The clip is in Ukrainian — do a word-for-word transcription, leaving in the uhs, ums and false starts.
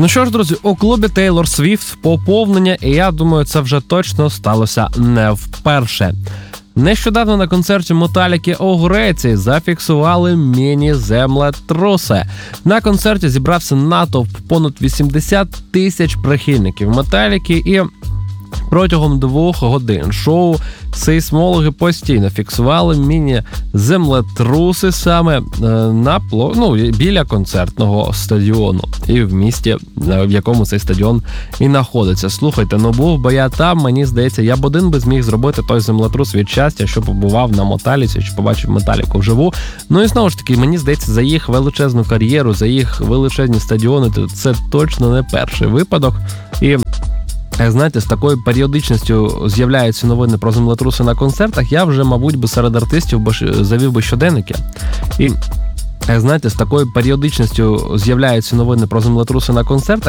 Ну що ж, друзі, у клубі Тейлор Свіфт поповнення, і я думаю, це вже точно сталося не вперше. Нещодавно на концерті Металіки у Греції зафіксували міні-землетруси. На концерті зібрався натовп понад вісімдесят тисяч прихильників Металіки, і протягом двох годин шоу сейсмологи постійно фіксували міні-землетруси саме на ну, біля концертного стадіону і в місті, в якому цей стадіон і знаходиться. Слухайте, ну був би я там, мені здається, я б один би зміг зробити той землетрус від щастя, що побував на Металіці, що побачив Металіку вживу. Ну і знову ж таки, мені здається, за їх величезну кар'єру, за їх величезні стадіони, це точно не перший випадок. І знаєте, з такою періодичністю з'являються новини про землетруси на концертах, я вже, мабуть, би серед артистів завів би щоденники. І знаєте, з такою періодичністю з'являються новини про землетруси на концертах,